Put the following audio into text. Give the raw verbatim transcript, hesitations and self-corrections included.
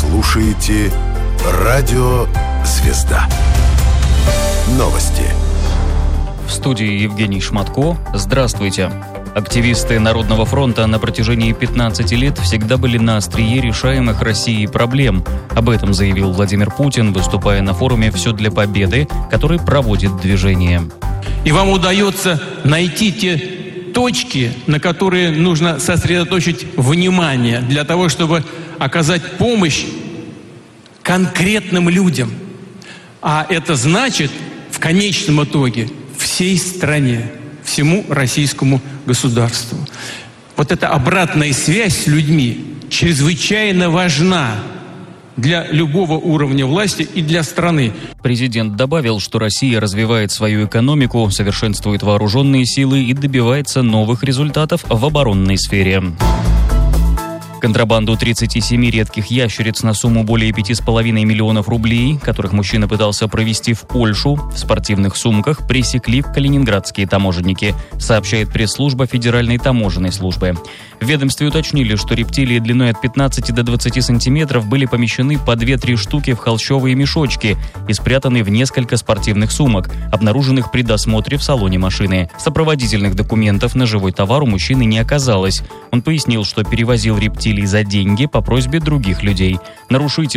слушаете Радио «Звезда». Новости. В студии Евгений Шматко. Здравствуйте. Активисты Народного фронта на протяжении пятнадцати лет всегда были на острие решаемых Россией проблем. Об этом заявил Владимир Путин, выступая на форуме «Все для победы», который проводит движение. И вам удается найти те точки, на которые нужно сосредоточить внимание для того, чтобы оказать помощь конкретным людям. А это значит, в конечном итоге, всей стране, всему российскому государству. Вот эта обратная связь с людьми чрезвычайно важна для любого уровня власти и для страны. Президент добавил, что Россия развивает свою экономику, совершенствует вооруженные силы и добивается новых результатов в оборонной сфере. Контрабанду тридцати семи редких ящериц на сумму более пяти с половиной миллионов рублей, которых мужчина пытался провезти в Польшу, в спортивных сумках пресекли калининградские таможенники, сообщает пресс-служба Федеральной таможенной службы. В ведомстве уточнили, что рептилии длиной от пятнадцати до двадцати сантиметров были помещены по две-три штуки в холщовые мешочки и спрятаны в несколько спортивных сумок, обнаруженных при досмотре в салоне машины. Сопроводительных документов на живой товар у мужчины не оказалось. Он пояснил, что перевозил рептилии за деньги по просьбе других людей. Нарушитель